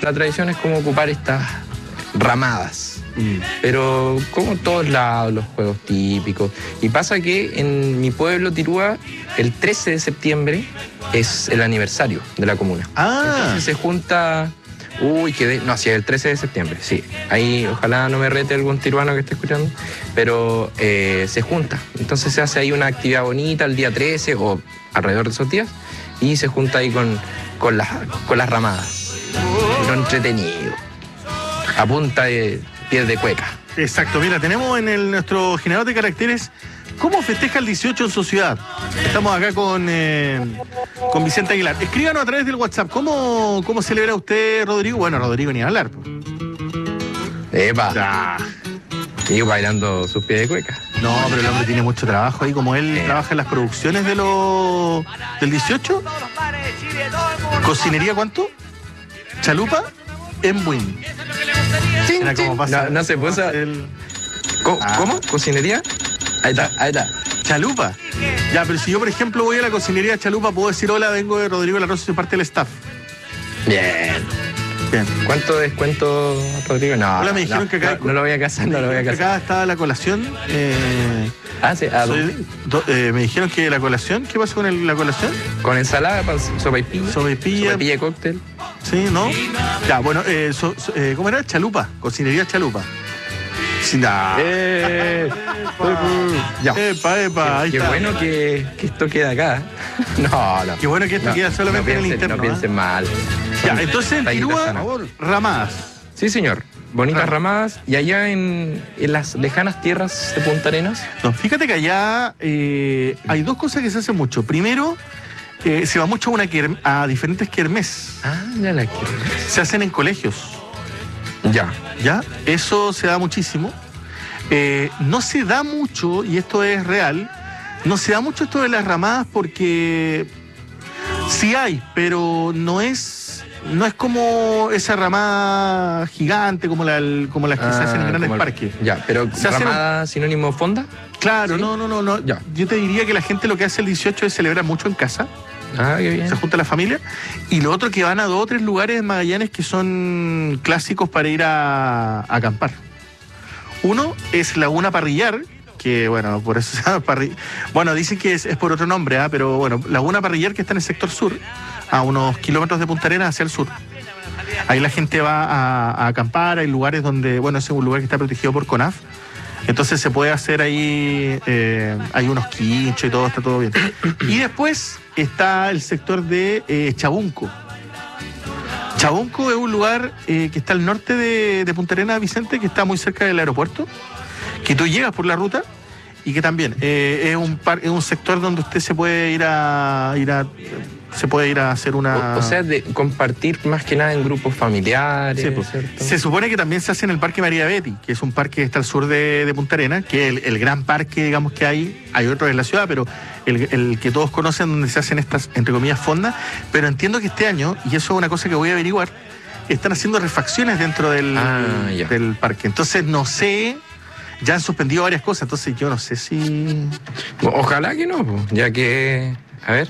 la tradición es como ocupar estas ramadas. Pero como en todos lados, los juegos típicos. Y pasa que en mi pueblo, Tirúa, el 13 de septiembre es el aniversario de la comuna. Entonces se junta... No, sí, el 13 de septiembre, sí. Ahí ojalá no me rete algún tiruano que esté escuchando, pero se junta. Entonces se hace ahí una actividad bonita el día 13 o alrededor de esos días y se junta ahí con las ramadas. Lo entretenido. A punta de pies de cueca. Exacto, mira, tenemos en nuestro generador de caracteres ¿cómo festeja el 18 en su ciudad? Estamos acá con Vicente Aguilar. Escríbanos a través del WhatsApp. ¿Cómo celebra usted, Rodrigo? Bueno, Rodrigo ni hablar. ¡Epa! Y bailando sus pies de cueca. No, pero el hombre tiene mucho trabajo ahí. Como él trabaja en las producciones del 18. ¿Cocinería cuánto? ¿Chalupa? En Buin. No se puso... ¿Cómo? ¿Cocinería? Ahí está. Chalupa. Ya, pero si yo, por ejemplo, voy a la cocinería Chalupa, puedo decir, hola, vengo de Rodrigo La Rosa, soy parte del staff. Bien. ¿Cuánto descuento, Rodrigo? No, hola, me dijeron que acá... No lo voy a casar, no lo voy a casar. Acá está la colación. Sí. Me dijeron que la colación, ¿qué pasa con la colación? Con ensalada, sopaipilla. Sopaipilla de cóctel. Sí, ¿no? Ya, bueno, ¿cómo era? Chalupa, cocinería Chalupa. Sin nada. Ya. Epa, ahí qué está. Bueno que esto queda acá. No. Qué bueno que esto queda solamente en el interno. No piensen mal. Ya, entonces en Tirúa, ramadas. Sí, señor. Bonitas ramadas. Y allá en las lejanas tierras de Punta Arenas. No, fíjate que allá hay dos cosas que se hacen mucho. Primero, se va mucho a diferentes kermés. Ya la kermés. Se hacen en colegios. ¿Ya? Eso se da muchísimo. No se da mucho, y esto es real, no se da mucho esto de las ramadas porque sí hay, pero no es como esa ramada gigante como las que se hacen en grandes parques. Ya, pero ¿ramada sinónimo fonda? Claro, ¿sí? No. Ya. Yo te diría que la gente lo que hace el 18 es celebrar mucho en casa. Qué bien. Se junta la familia. Y lo otro que van a 2 o 3 lugares en Magallanes que son clásicos para ir a acampar. Uno es Laguna Parrillar, que bueno, por eso se llama Bueno, dicen que es por otro nombre, pero bueno, Laguna Parrillar, que está en el sector sur, a unos kilómetros de Punta Arenas hacia el sur. Ahí la gente va a acampar, hay lugares donde, bueno, ese es un lugar que está protegido por CONAF. Entonces se puede hacer ahí, hay unos quinchos y todo, está todo bien. Y después está el sector de Chabunco. Chabunco es un lugar que está al norte de Punta Arenas, Vicente, que está muy cerca del aeropuerto, que tú llegas por la ruta y que también es un sector donde usted se puede ir a hacer una... O sea, de compartir más que nada en grupos familiares. Sí, pues, se supone que también se hace en el Parque María Betty, que es un parque que está al sur de Punta Arenas, que es el gran parque, digamos, que hay otros en la ciudad, pero el que todos conocen, donde se hacen estas, entre comillas, fondas. Pero entiendo que este año, y eso es una cosa que voy a averiguar, están haciendo refacciones dentro del parque. Entonces, no sé... Ya han suspendido varias cosas, entonces yo no sé si... Ojalá que no, ya que... A ver...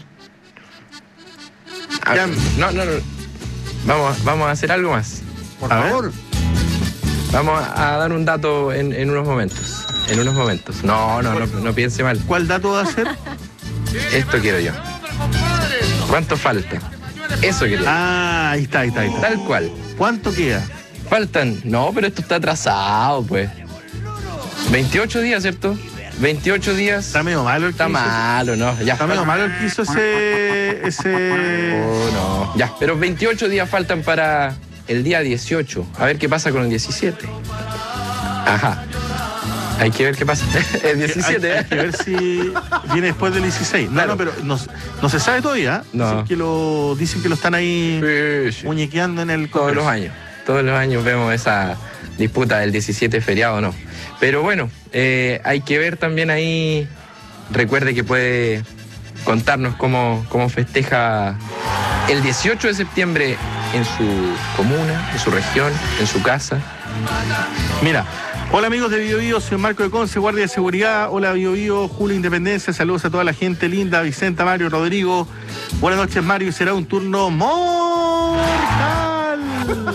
No. Vamos a hacer algo más. Por favor. Vamos a dar un dato en unos momentos. No piense mal. ¿Cuál dato va a ser? Esto quiero yo. ¿Cuánto falta? Eso quería. Ahí está. Tal cual. ¿Cuánto queda? Faltan... No, pero esto está atrasado, pues. 28 días, ¿cierto? 28 días. Está medio malo el que Está malo, ¿no? Ya. Está medio malo el que hizo ese... Oh, no. Ya, pero 28 días faltan para el día 18. A ver qué pasa con el 17. Ajá. Hay que ver qué pasa. El 17, hay que ver si viene después del 16. Claro. No, pero no se sabe todavía. No. Dicen que lo están ahí muñequeando en el Congreso. Todos los años vemos esa disputa del 17 feriado o no. Pero bueno, hay que ver también ahí. Recuerde que puede contarnos cómo festeja el 18 de septiembre en su comuna, en su región, en su casa. Mira, hola amigos de Bio Bio, soy Marco de Conce, guardia de seguridad. Hola Bio Bio, Julio Independencia, saludos a toda la gente linda, Vicenta, Mario, Rodrigo. Buenas noches Mario, será un turno mortal.